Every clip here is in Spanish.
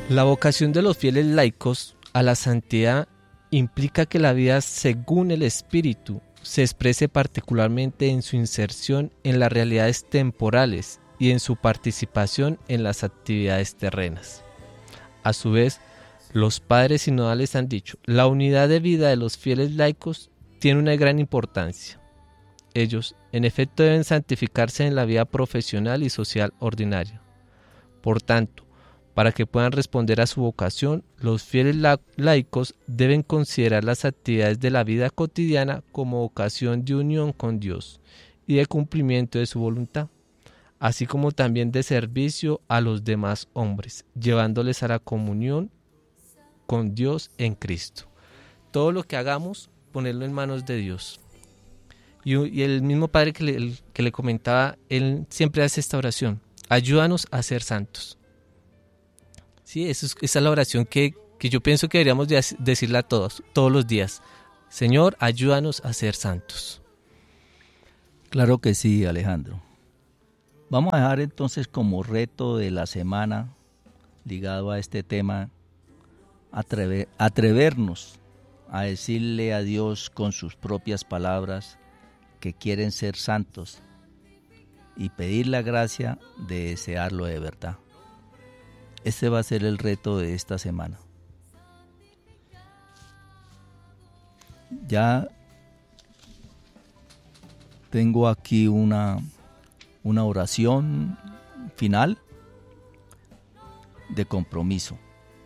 La vocación de los fieles laicos a la santidad implica que la vida según el Espíritu se exprese particularmente en su inserción en las realidades temporales y en su participación en las actividades terrenas. A su vez, los padres sinodales han dicho, la unidad de vida de los fieles laicos tiene una gran importancia. Ellos, en efecto, deben santificarse en la vida profesional y social ordinaria. Por tanto, para que puedan responder a su vocación, los fieles laicos deben considerar las actividades de la vida cotidiana como ocasión de unión con Dios y de cumplimiento de su voluntad, así como también de servicio a los demás hombres, llevándoles a la comunión con Dios en Cristo. Todo lo que hagamos, ponerlo en manos de Dios. Y el mismo padre que le comentaba, él siempre hace esta oración: ayúdanos a ser santos. Sí, esa es la oración que yo pienso que deberíamos decirla todos los días. Señor, ayúdanos a ser santos. Claro que sí, Alejandro. Vamos a dejar entonces como reto de la semana, ligado a este tema, atrevernos a decirle a Dios con sus propias palabras que quieren ser santos y pedir la gracia de desearlo de verdad. Este va a ser el reto de esta semana. Ya tengo aquí una oración final de compromiso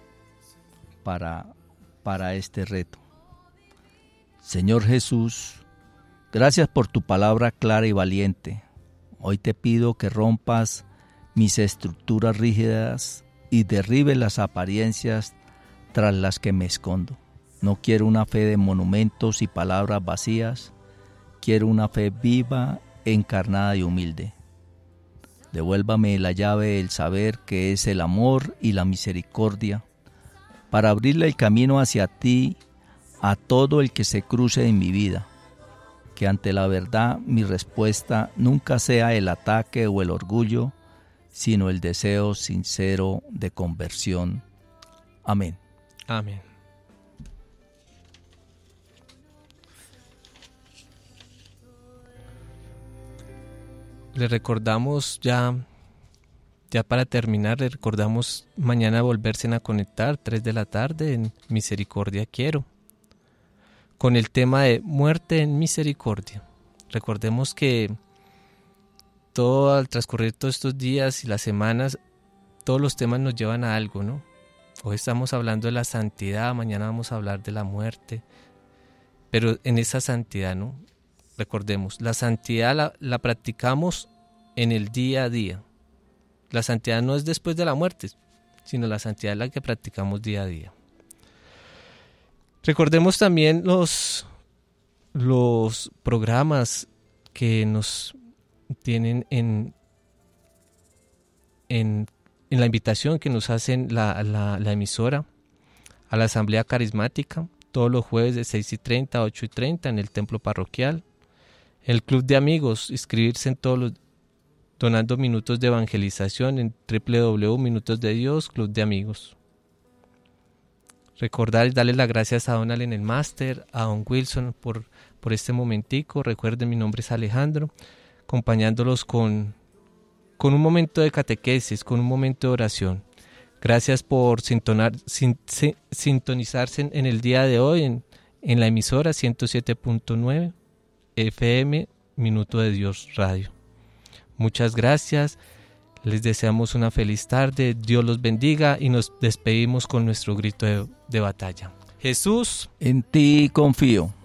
para este reto. Señor Jesús, gracias por tu palabra clara y valiente. Hoy te pido que rompas mis estructuras rígidas y derribe las apariencias tras las que me escondo. No quiero una fe de monumentos y palabras vacías, quiero una fe viva, encarnada y humilde. Devuélvame la llave del saber que es el amor y la misericordia, para abrirle el camino hacia ti a todo el que se cruce en mi vida. Que ante la verdad mi respuesta nunca sea el ataque o el orgullo, sino el deseo sincero de conversión. Amén. Amén. Le recordamos ya para terminar, le recordamos mañana volverse a conectar 3 de la tarde en Misericordia Quiero, con el tema de muerte en misericordia. Recordemos que todo al transcurrir todos estos días y las semanas, todos los temas nos llevan a algo, ¿no? Hoy estamos hablando de la santidad, mañana vamos a hablar de la muerte, pero en esa santidad, ¿no? Recordemos, la santidad la practicamos en el día a día. La santidad no es después de la muerte, sino la santidad es la que practicamos día a día. Recordemos también los programas que nos tienen en la invitación que nos hacen la emisora a la Asamblea Carismática, todos los jueves de 6:30 a 8:30 en el templo parroquial. El Club de Amigos, inscribirse en todos los, donando minutos de evangelización en www.minutosdedios, Club de Amigos. Recordar y darle las gracias a Donald en el máster, a Don Wilson por este momentico. Recuerden, mi nombre es Alejandro, acompañándolos con un momento de catequesis, con un momento de oración. Gracias por sintonizarse en el día de hoy en la emisora 107.9 FM Minuto de Dios Radio. Muchas gracias, les deseamos una feliz tarde, Dios los bendiga y nos despedimos con nuestro grito de batalla. Jesús, en ti confío.